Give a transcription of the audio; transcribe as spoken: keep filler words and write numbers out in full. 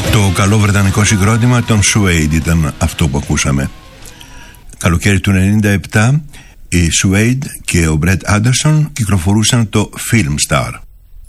Το καλό βρετανικό συγκρότημα των Suede ήταν αυτό που ακούσαμε. Καλοκαίρι του ενενήντα επτά οι Suede και ο Brett Anderson κυκλοφορούσαν το Film Star.